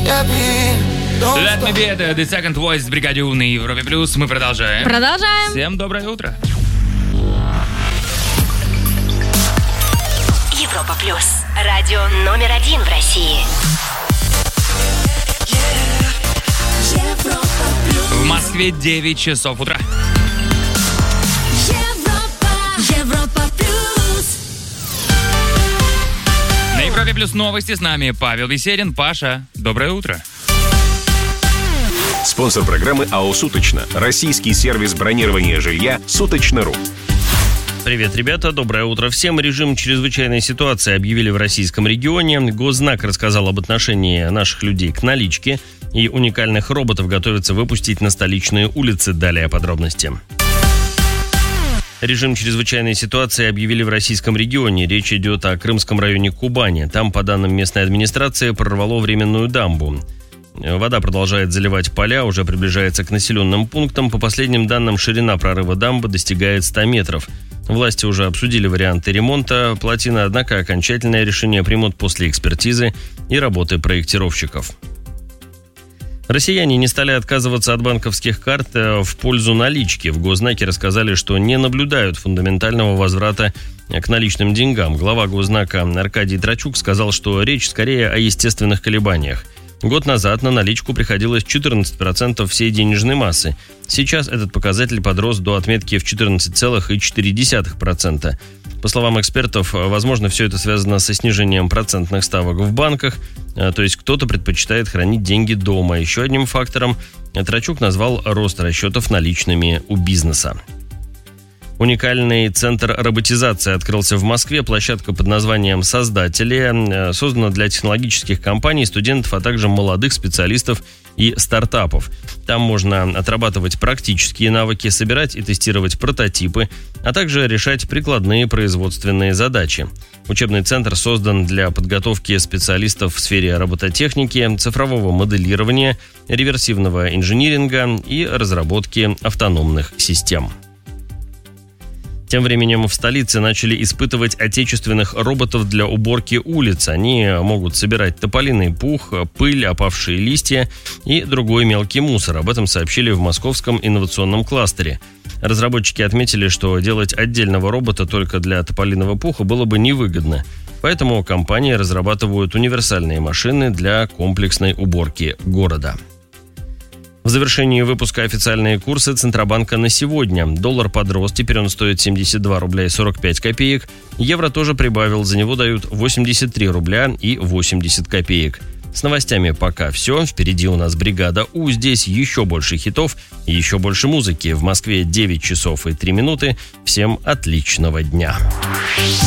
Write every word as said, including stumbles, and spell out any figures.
Let me be the, the second voice в бригаде У на Европе Плюс. Мы продолжаем. Продолжаем. Всем доброе утро. Европа Плюс. Радио номер один в России. В Москве девять часов утра. На Европе Плюс новости, с нами Павел Беседин. Паша, доброе утро. Спонсор программы АО «Суточно». Российский сервис бронирования жилья «Суточно.ру». Привет, ребята, доброе утро всем. Режим чрезвычайной ситуации объявили в российском регионе. Госзнак рассказал об отношении наших людей к наличке. И уникальных роботов готовятся выпустить на столичные улицы. Далее подробности. Режим чрезвычайной ситуации объявили в российском регионе. Речь идет о Крымском районе Кубани. Там, по данным местной администрации, прорвало временную дамбу. Вода продолжает заливать поля, уже приближается к населенным пунктам. По последним данным, ширина прорыва дамбы достигает ста метров. Власти уже обсудили варианты ремонта плотины, однако окончательное решение примут после экспертизы и работы проектировщиков. Россияне не стали отказываться от банковских карт в пользу налички. В Госзнаке рассказали, что не наблюдают фундаментального возврата к наличным деньгам. Глава Госзнака Аркадий Трачук сказал, что речь скорее о естественных колебаниях. Год назад на наличку приходилось четырнадцать процентов всей денежной массы. Сейчас этот показатель подрос до отметки в четырнадцать целых четыре десятых процента. По словам экспертов, возможно, все это связано со снижением процентных ставок в банках, то есть кто-то предпочитает хранить деньги дома. Еще одним фактором Трачук назвал рост расчетов наличными у бизнеса. Уникальный центр роботизации открылся в Москве. Площадка под названием «Создатели» создана для технологических компаний, студентов, а также молодых специалистов и стартапов. Там можно отрабатывать практические навыки, собирать и тестировать прототипы, а также решать прикладные производственные задачи. Учебный центр создан для подготовки специалистов в сфере робототехники, цифрового моделирования, реверсивного инжиниринга и разработки автономных систем. Тем временем в столице начали испытывать отечественных роботов для уборки улиц. Они могут собирать тополиный пух, пыль, опавшие листья и другой мелкий мусор. Об этом сообщили в Московском инновационном кластере. Разработчики отметили, что делать отдельного робота только для тополиного пуха было бы невыгодно. Поэтому компании разрабатывают универсальные машины для комплексной уборки города. В завершении выпуска официальные курсы Центробанка на сегодня. Доллар подрос, теперь он стоит семьдесят два рубля и сорок пять копеек. Евро тоже прибавил, за него дают восемьдесят три рубля и восемьдесят копеек. С новостями пока все. Впереди у нас бригада У. Здесь еще больше хитов и еще больше музыки. В Москве девять часов и три минуты. Всем отличного дня.